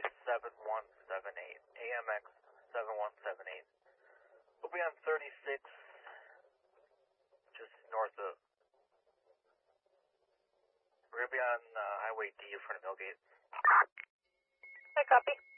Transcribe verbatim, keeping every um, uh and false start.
seven one seven eight, A M X seven one seven eight. We'll be on thirty-six, just north of, we're going to be on uh, Highway D in front of Millgate. I copy.